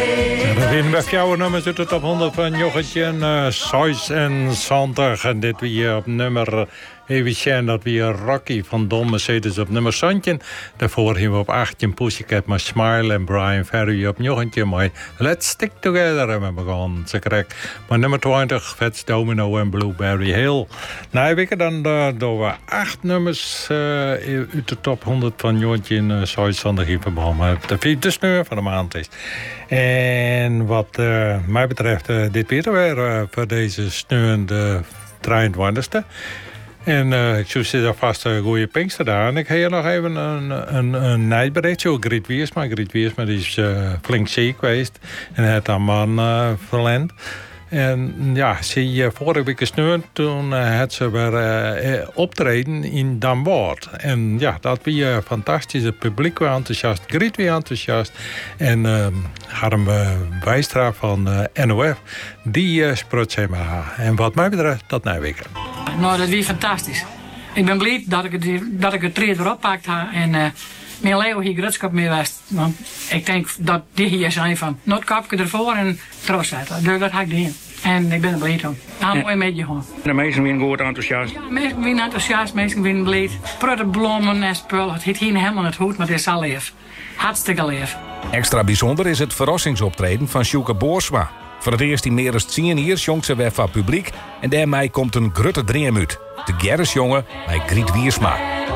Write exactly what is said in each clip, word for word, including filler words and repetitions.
In bij jouw nummers uit de top honderd van Jochetje uh, zesenzeventig. En dit weer op nummer... Even zien dat we Rocky van Don Mercedes op nummer zestien. Daarvoor gingen we op achttien Pussycat met Smile en Brian Ferry op negentien. Maar Let's Stick Together hebben we begonnen. Ze correct. Maar nummer twintig, Fats Domino en Blueberry Hill. Nou, we dan uh, door we acht nummers uh, uit de top honderd van Jochetje in uh, zeventig even begonnen. De vierde sneur van de maand is. En wat uh, mij betreft, uh, dit weer weer uh, voor deze sneurende drieëntwintigste. En uh, ik zou zeggen vast een goede Pinkster daar. En ik heb hier nog even een, een, een nijberichtje over Griet Wiersma. Griet Wiersma die is uh, flink ziek geweest. En heeft haar man uh, verlend. En ja, ze uh, vorige week gesneurd. Toen uh, had ze weer uh, optreden in Damwoord. En ja, dat was uh, fantastisch. Het publiek was enthousiast. Griet was enthousiast. En uh, Harm uh, Wijstra van uh, N O F. Die uh, sprak ze met haar. En wat mij betreft, dat Nijweken. Nou, dat was fantastisch. Ik ben blij dat ik het, dat ik het treed weer oppakt heb. En uh, mijn Leo hier grutskap mee was. Want ik denk dat die hier zijn van... Nou, het kapje ervoor en troost zetten. Dus dat ga ik doen. En ik ben er blij om. Nou, mooi met je gewoon. De meesten zijn goed enthousiast. Ja, de meesten zijn enthousiast, de meesten zijn blij. Prutte bloemen en spul. Het heeft hier helemaal het goed, maar het is al lief. Hartstikke lief. Extra bijzonder is het verrassingsoptreden van Sjoeke Boersma. Voor het eerst in meer dan tien jaar zong ze weer van publiek en daarmee komt een grutte dream uit. De Gerrisjongen bij Griet Wiersma.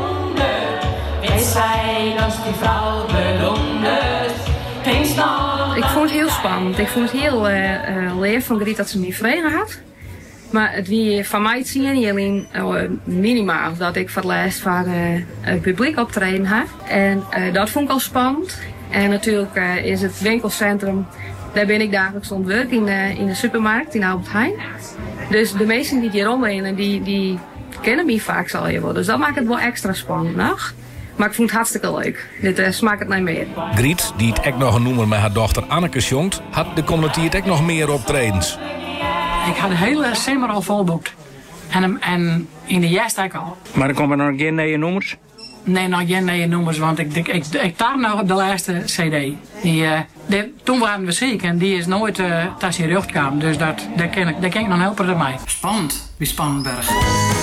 Ik vond het heel spannend. Ik vond het heel uh, uh, leuk van Griet dat ze niet vregen had. Maar het wie van mij zien jullie uh, minimaal dat ik voor het laatst van uh, het publiek optreden heb. En uh, dat vond ik al spannend. En natuurlijk uh, is het winkelcentrum. Daar ben ik dagelijks ontwerkt in de, in de supermarkt in Albert Heijn. Dus de meesten die hier rondlopen, die, die kennen me vaak zal je wel. Dus dat maakt het wel extra spannend nog. Maar ik vond het hartstikke leuk. Dit uh, smaakt het naar meer. Griet, die het ook nog een noemer met haar dochter Anneke zongt, had de komende tijd ook nog meer optredens. Ik had de hele zomer al volboekt. En, en in de eerste ook al. Maar dan komen er nog geen nieuwe nummers? Nee, nog geen nieuwe nummers, want ik, ik, ik, ik tar nog op de laatste cd. Die, uh, die, toen waren we ziek en die is nooit uh, thuis in rug gekomen. Dus dat, daar, ken ik, daar ken ik nog helpen door mij. Spannend, wie Spannenberg.